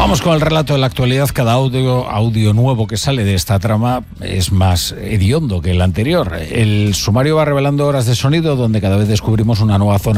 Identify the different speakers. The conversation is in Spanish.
Speaker 1: Vamos con el relato de la actualidad. Cada audio nuevo que sale de esta trama es más hediondo que el anterior. El sumario va revelando horas de sonido donde cada vez descubrimos una nueva zona